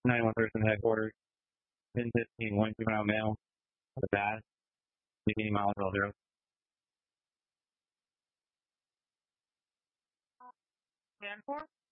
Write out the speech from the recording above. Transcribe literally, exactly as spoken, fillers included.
nine one Thurston headquarters. ten fifteen, one juvenile male. The bad. Beginning miles all zero. ten four.